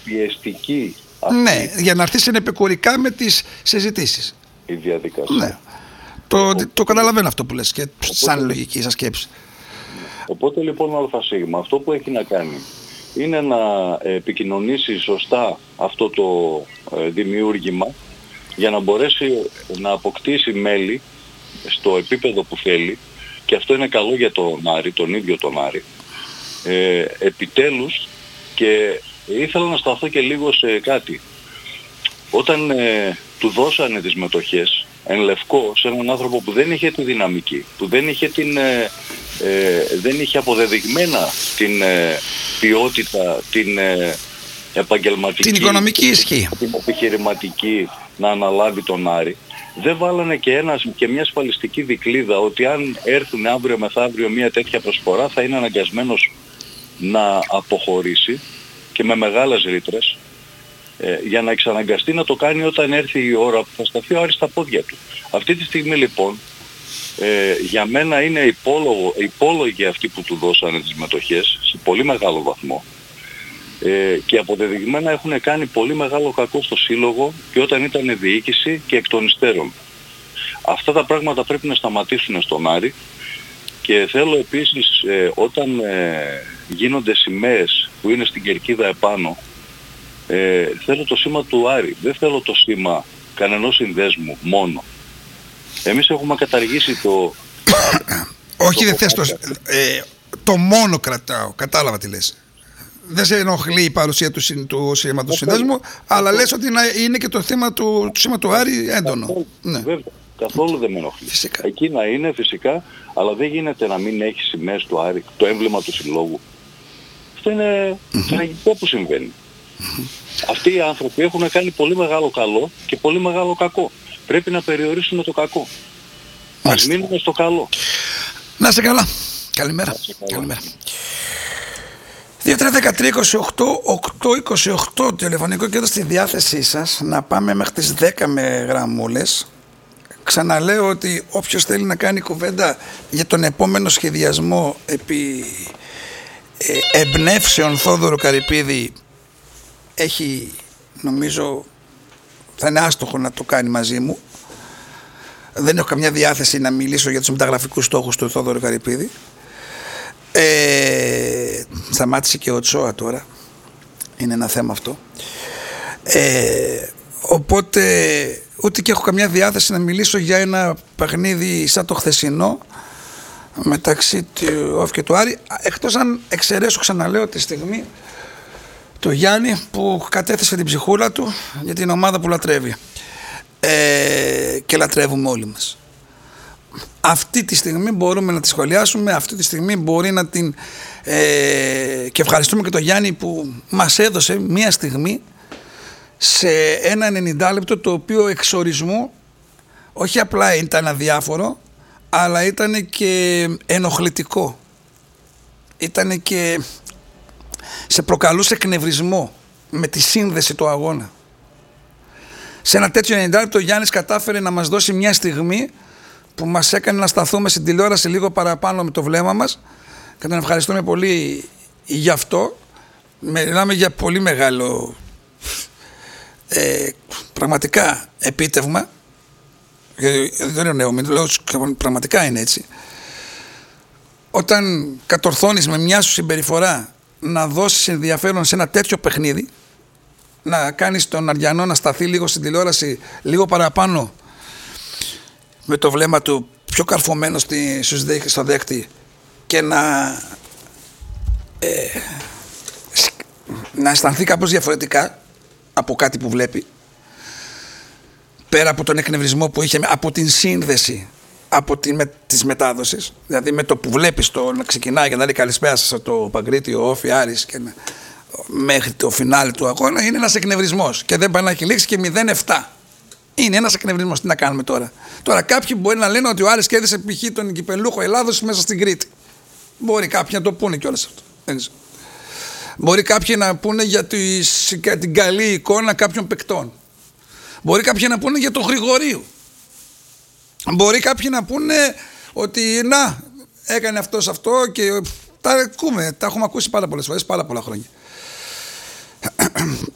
πιεστική αυτή. Ναι, για να έρθει επικουρικά με τις συζητήσεις. Η διαδικασία. Ναι. Το καταλαβαίνω αυτό που λες και σαν λογική σας σκέψη. Οπότε λοιπόν ΑΣ, αυτό που έχει να κάνει είναι να επικοινωνήσει σωστά αυτό το δημιούργημα για να μπορέσει να αποκτήσει μέλη στο επίπεδο που θέλει, και αυτό είναι καλό για τον Άρη, τον ίδιο τον Άρη. Επιτέλους, και ήθελα να σταθώ και λίγο σε κάτι. Όταν του δώσανε τις μετοχές εν λευκό σε έναν άνθρωπο που δεν είχε τη δυναμική, που δεν είχε, δεν είχε αποδεδειγμένα την ποιότητα, την επαγγελματική, την οικονομική ισχύ, την επιχειρηματική, να αναλάβει τον Άρη, δεν βάλανε και μια ασφαλιστική δικλίδα ότι αν έρθουν αύριο μεθαύριο μια τέτοια προσφορά θα είναι αναγκασμένος να αποχωρήσει, και με μεγάλες ρήτρες, για να εξαναγκαστεί να το κάνει όταν έρθει η ώρα που θα σταθεί ο Άρης στα πόδια του. Αυτή τη στιγμή λοιπόν για μένα είναι υπόλογοι αυτοί που του δώσανε τις μετοχές σε πολύ μεγάλο βαθμό, και αποδεδειγμένα έχουν κάνει πολύ μεγάλο κακό στο σύλλογο και όταν ήταν διοίκηση και εκ των υστέρων. Αυτά τα πράγματα πρέπει να σταματήσουν στον Άρη, και θέλω επίσης όταν γίνονται σημαίες που είναι στην κερκίδα επάνω, θέλω το σήμα του Άρη, δεν θέλω το σήμα κανενός συνδέσμου μόνο. Εμείς έχουμε καταργήσει το... Όχι, δεν θες το μόνο κρατάω, κατάλαβα τι λες. Δεν σε ενοχλεί η παρουσία του σήματος συνδέσμου, αλλά λες ότι είναι και το θέμα του σήμα του Άρη έντονο. Ναι. Βέβαια, καθόλου δεν με ενοχλεί. Φυσικά. Εκεί να είναι φυσικά, αλλά δεν γίνεται να μην έχει σημαίες του Άρη, το έμβλημα του συλλόγου. Αυτό είναι τραγικό που συμβαίνει. Αυτοί οι άνθρωποι έχουν κάνει πολύ μεγάλο καλό και πολύ μεγάλο κακό. Πρέπει να περιορίσουμε το κακό. Ας μείνουμε στο καλό. Να είσαι καλά. Καλημέρα. Καλημέρα. 2-3-13-28-8-28 τηλεφωνικό κέντρο στη διάθεσή σας. Να πάμε μέχρι τις 10 με γραμμούλες. Ξαναλέω ότι όποιος θέλει να κάνει κουβέντα για τον επόμενο σχεδιασμό επί εμπνεύσεων Θόδωρου Καρυπίδη, έχει, νομίζω θα είναι άστοχο να το κάνει μαζί μου. Δεν έχω καμιά διάθεση να μιλήσω για τους μεταγραφικούς στόχους του Θόδωρου Καρυπίδη. Σταμάτησε και ο Τσόα τώρα, είναι ένα θέμα αυτό, οπότε ούτε και έχω καμιά διάθεση να μιλήσω για ένα παιχνίδι σαν το χθεσινό μεταξύ του ΟΦ και του Άρη, εκτός αν εξαιρέσω, ξαναλέω, τη στιγμή του Γιάννη που κατέθεσε την ψυχούλα του για την ομάδα που λατρεύει, και λατρεύουμε όλοι μας. Αυτή τη στιγμή μπορούμε να τη σχολιάσουμε, αυτή τη στιγμή μπορεί να την και ευχαριστούμε και τον Γιάννη που μας έδωσε μία στιγμή σε ένα 90 λεπτό το οποίο εξορισμού όχι απλά ήταν αδιάφορο, αλλά ήταν και ενοχλητικό, ήταν και σε προκαλούσε εκνευρισμό με τη σύνδεση του αγώνα. Σε ένα τέτοιο 90 λεπτό ο Γιάννης κατάφερε να μας δώσει μια στιγμή που μας έκανε να σταθούμε στην τηλεόραση λίγο παραπάνω με το βλέμμα μας, και τον ευχαριστούμε πολύ γι' αυτό. Μιλάμε για πολύ μεγάλο πραγματικά επίτευγμα, δεν είναι νέο, πραγματικά είναι έτσι. Όταν κατορθώνεις με μια σου συμπεριφορά να δώσεις ενδιαφέρον σε ένα τέτοιο παιχνίδι, να κάνεις τον Αριανό να σταθεί λίγο στην τηλεόραση λίγο παραπάνω με το βλέμμα του πιο καρφωμένο στο δέκτη, και να αισθανθεί κάπως διαφορετικά από κάτι που βλέπει, πέρα από τον εκνευρισμό που είχε από την σύνδεση της μετάδοσης, δηλαδή με το που βλέπεις το να ξεκινάει και να λέει καλησπέρα σας το Παγκρίτιο, Όφι, Άρης, και μέχρι το φινάλι του αγώνα, είναι ένας εκνευρισμός και δεν πάει να έχει λήξει και 0-7. Είναι ένας εκνευρισμός. Τι να κάνουμε τώρα? Τώρα κάποιοι μπορεί να λένε ότι ο Άρης κέρδισε π.χ. τον κυπελούχο Ελλάδος μέσα στην Κρήτη. Μπορεί κάποιοι να το πούνε κιόλας αυτό. Μπορεί κάποιοι να πούνε για την καλή εικόνα κάποιων παικτών. Μπορεί κάποιοι να πούνε για τον Γρηγορίου. Μπορεί κάποιοι να πούνε ότι να, έκανε αυτός αυτό, και τα έχουμε ακούσει πάρα πολλές φορές, πάρα πολλά χρόνια.